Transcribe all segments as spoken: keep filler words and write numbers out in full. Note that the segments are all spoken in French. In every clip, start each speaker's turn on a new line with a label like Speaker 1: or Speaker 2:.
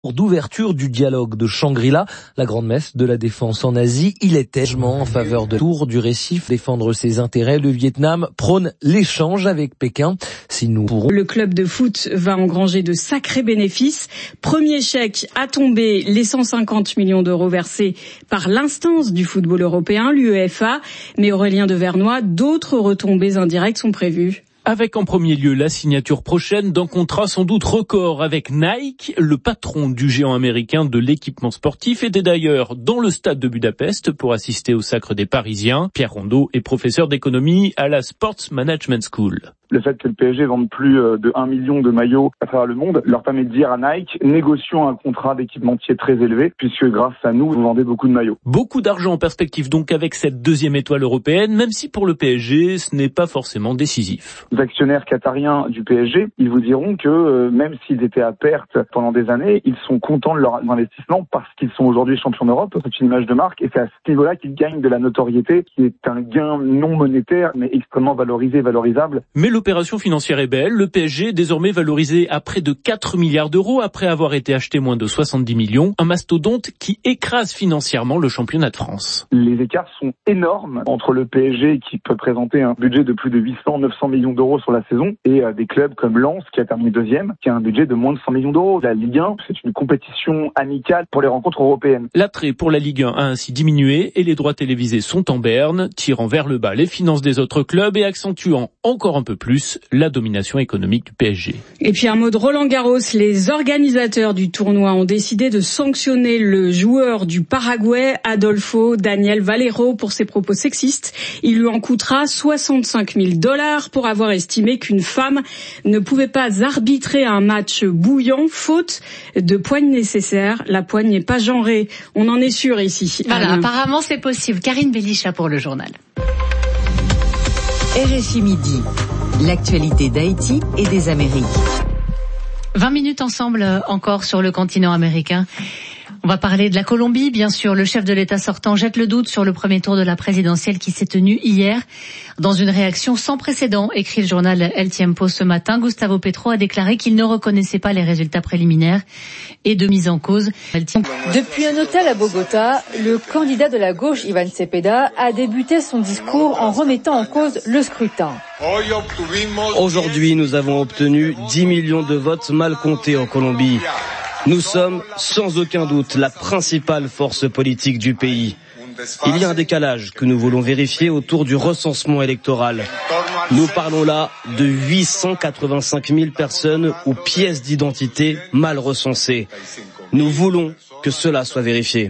Speaker 1: d'ouverture du dialogue de Shangri-La, la grande messe de la défense en Asie. Il était en faveur de tour du récif, défendre ses intérêts. Le Vietnam prône l'échange avec Pékin. Si nous pourrons...
Speaker 2: Le club de foot va engranger de sacrés bénéfices. Premier chèque à tomber, les cent cinquante millions d'euros versés par l'instance du football européen, l'UEFA. Mais Aurélien de Vernois, d'autres retombées indirectes sont prévues.
Speaker 3: Avec en premier lieu la signature prochaine d'un contrat sans doute record avec Nike. Le patron du géant américain de l'équipement sportif était d'ailleurs dans le stade de Budapest pour assister au Sacre des Parisiens. Pierre Rondeau est professeur d'économie à la Sports Management School.
Speaker 4: Le fait que le P S G vende plus de un million de maillots à travers le monde leur permet de dire à Nike, négocions un contrat d'équipementier très élevé, puisque grâce à nous, vous vendez beaucoup de maillots.
Speaker 3: Beaucoup d'argent en perspective donc avec cette deuxième étoile européenne, même si pour le P S G, ce n'est pas forcément décisif.
Speaker 4: Les actionnaires qatariens du P S G, ils vous diront que euh, même s'ils étaient à perte pendant des années, ils sont contents de leur investissement parce qu'ils sont aujourd'hui champions d'Europe. C'est une image de marque et c'est à ce niveau-là qu'ils gagnent de la notoriété, qui est un gain non monétaire, mais extrêmement valorisé, valorisable.
Speaker 3: Mais l'opération financière est belle. Le P S G est désormais valorisé à près de quatre milliards d'euros après avoir été acheté moins de soixante-dix millions. Un mastodonte qui écrase financièrement le championnat de France.
Speaker 4: Les écarts sont énormes entre le P S G qui peut présenter un budget de plus de huit cents, neuf cents millions d'euros sur la saison et euh, des clubs comme Lens qui a terminé deuxième, qui a un budget de moins de cent millions d'euros. La Ligue un, c'est une compétition amicale pour les rencontres européennes.
Speaker 3: L'attrait pour la Ligue un a ainsi diminué et les droits télévisés sont en berne, tirant vers le bas les finances des autres clubs et accentuant encore un peu plus la domination économique du P S G.
Speaker 2: Et puis un mot de Roland Garros. Les organisateurs du tournoi ont décidé de sanctionner le joueur du Paraguay, Adolfo Daniel Valero, pour ses propos sexistes. Il lui en coûtera soixante-cinq mille dollars pour avoir estimé qu'une femme ne pouvait pas arbitrer un match bouillant faute de poigne nécessaire. La poigne n'est pas genrée. On en est sûr ici.
Speaker 5: Voilà, apparemment c'est possible. Karine Bélicha pour le journal.
Speaker 6: R F I Midi, l'actualité d'Haïti et des Amériques.
Speaker 5: vingt minutes ensemble encore sur le continent américain. On va parler de la Colombie, bien sûr. Le chef de l'État sortant jette le doute sur le premier tour de la présidentielle qui s'est tenu hier. Dans une réaction sans précédent, écrit le journal El Tiempo ce matin, Gustavo Petro a déclaré qu'il ne reconnaissait pas les résultats préliminaires et de mise en cause.
Speaker 7: Depuis un hôtel à Bogota, le candidat de la gauche, Iván Cepeda, a débuté son discours en remettant en cause le scrutin.
Speaker 8: Aujourd'hui, nous avons obtenu dix millions de votes mal comptés en Colombie. Nous sommes, sans aucun doute, la principale force politique du pays. Il y a un décalage que nous voulons vérifier autour du recensement électoral. Nous parlons là de huit cent quatre-vingt-cinq mille personnes ou pièces d'identité mal recensées. Nous voulons que cela soit vérifié.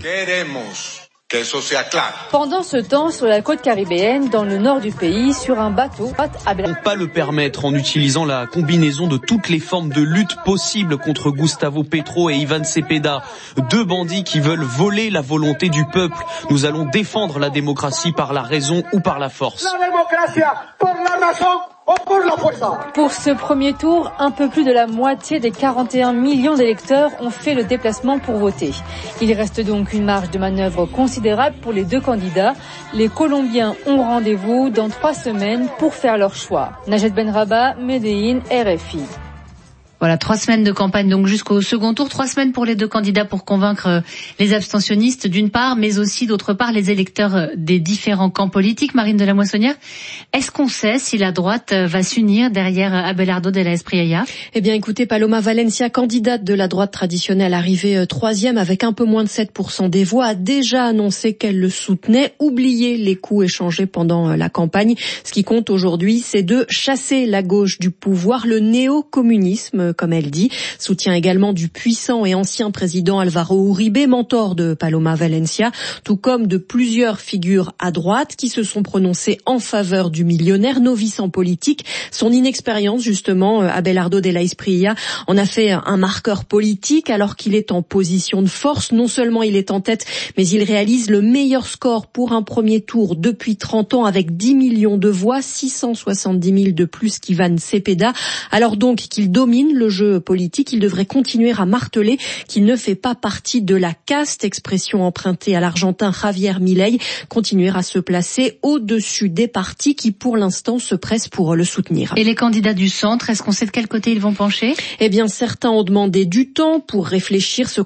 Speaker 7: Pendant ce temps, sur la côte caribéenne, dans le nord du pays, sur un bateau,
Speaker 9: à ne pas le permettre en utilisant la combinaison de toutes les formes de lutte possibles contre Gustavo Petro et Iván Cepeda, deux bandits qui veulent voler la volonté du peuple. Nous allons défendre la démocratie par la raison ou par la force.
Speaker 7: La démocratie pour la raison. Pour ce premier tour, un peu plus de la moitié des quarante et un millions d'électeurs ont fait le déplacement pour voter. Il reste donc une marge de manœuvre considérable pour les deux candidats. Les Colombiens ont rendez-vous dans trois semaines pour faire leur choix. Najat Benraba, Medellín, R F I.
Speaker 5: Voilà, trois semaines de campagne donc jusqu'au second tour, trois semaines pour les deux candidats pour convaincre les abstentionnistes d'une part, mais aussi d'autre part les électeurs des différents camps politiques. Marine de la Moissonnière, est-ce qu'on sait si la droite va s'unir derrière Abelardo de la Espriella?
Speaker 10: Eh bien écoutez, Paloma Valencia, candidate de la droite traditionnelle, arrivée troisième avec un peu moins de sept pour cent des voix, a déjà annoncé qu'elle le soutenait. Oubliez les coups échangés pendant la campagne. Ce qui compte aujourd'hui, c'est de chasser la gauche du pouvoir, le néo-communisme, comme elle dit, soutien également du puissant et ancien président Alvaro Uribe, mentor de Paloma Valencia, tout comme de plusieurs figures à droite qui se sont prononcées en faveur du millionnaire novice en politique. Son inexpérience, justement, Abelardo de la Espriella, en a fait un marqueur politique alors qu'il est en position de force. Non seulement il est en tête, mais il réalise le meilleur score pour un premier tour depuis trente ans avec dix millions de voix, six cent soixante-dix mille de plus qu'Iván Cepeda. Alors donc qu'il domine le jeu politique, il devrait continuer à marteler qu'il ne fait pas partie de la caste, expression empruntée à l'Argentin Javier Milei, continuer à se placer au-dessus des partis qui pour l'instant se pressent pour le soutenir.
Speaker 5: Et les candidats du centre, est-ce qu'on sait de quel côté ils vont pencher?
Speaker 10: Eh bien certains ont demandé du temps pour réfléchir, se